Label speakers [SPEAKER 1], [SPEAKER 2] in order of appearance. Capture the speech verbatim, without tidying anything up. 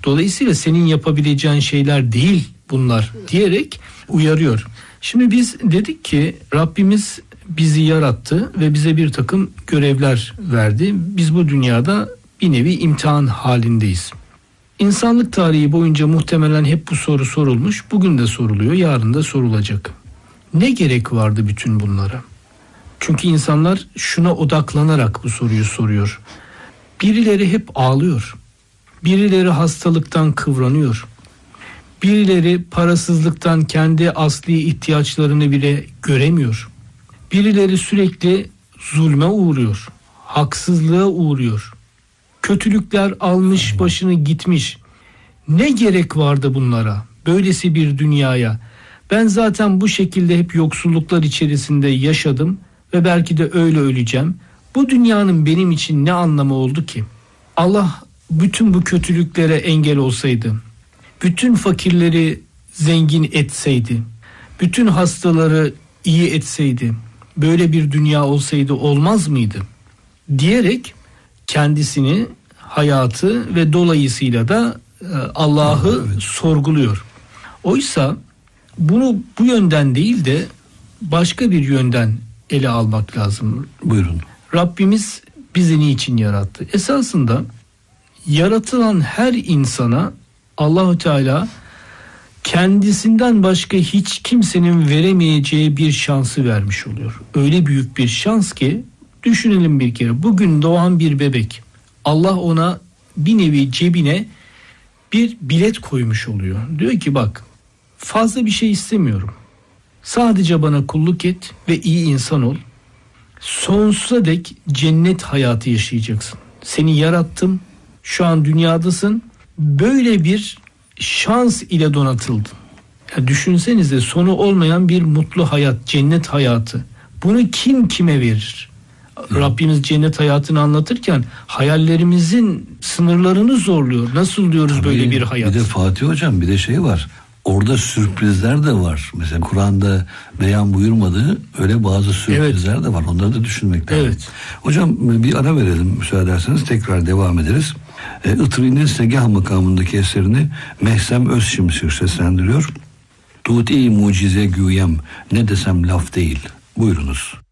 [SPEAKER 1] Dolayısıyla senin yapabileceğin şeyler değil bunlar diyerek uyarıyor. Şimdi biz dedik ki Rabbimiz bizi yarattı ve bize bir takım görevler verdi. Biz bu dünyada bir nevi imtihan halindeyiz. İnsanlık tarihi boyunca muhtemelen hep bu soru sorulmuş. Bugün de soruluyor, yarın da sorulacak. Ne gerek vardı bütün bunlara? Çünkü insanlar şuna odaklanarak bu soruyu soruyor. Birileri hep ağlıyor. Birileri hastalıktan kıvranıyor. Birileri parasızlıktan kendi asli ihtiyaçlarını bile göremiyor. Birileri sürekli zulme uğruyor. Haksızlığa uğruyor. Kötülükler almış başını gitmiş. Ne gerek vardı bunlara? Böylesi bir dünyaya. Ben zaten bu şekilde hep yoksulluklar içerisinde yaşadım ve belki de öyle öleceğim. Bu dünyanın benim için ne anlamı oldu ki? Allah bütün bu kötülüklere engel olsaydı, bütün fakirleri zengin etseydi, bütün hastaları iyi etseydi, böyle bir dünya olsaydı olmaz mıydı? Diyerek kendisini, hayatı ve dolayısıyla da Allah'ı evet. sorguluyor. Oysa bunu bu yönden değil de başka bir yönden ele almak lazım.
[SPEAKER 2] Buyurun.
[SPEAKER 1] Rabbimiz bizi niçin yarattı? Esasında yaratılan her insana Allahu Teala kendisinden başka hiç kimsenin veremeyeceği bir şansı vermiş oluyor. Öyle büyük bir şans ki düşünelim bir kere. Bugün doğan bir bebek, Allah ona bir nevi cebine bir bilet koymuş oluyor. Diyor ki bak, fazla bir şey istemiyorum. Sadece bana kulluk et ve iyi insan ol. Sonsuza dek cennet hayatı yaşayacaksın. Seni yarattım. Şu an dünyadasın. Böyle bir şans ile donatıldın. Ya düşünsenize, sonu olmayan bir mutlu hayat, cennet hayatı. Bunu kim kime verir? Hı. Rabbimiz cennet hayatını anlatırken hayallerimizin sınırlarını zorluyor. Nasıl diyoruz tabii, böyle bir hayat?
[SPEAKER 2] Bir de Fatih Hocam bir de şey var. Orada sürprizler de var. Mesela Kur'an'da beyan buyurmadığı öyle bazı sürprizler evet. de var. Onları da düşünmek lazım. Evet. Hocam bir ara verelim müsaade ederseniz, tekrar devam ederiz. E, Itri'nin Segah makamındaki eserini Mehsem Özşimşir seslendiriyor. Tuti mucize güyem, ne desem laf değil. Buyurunuz.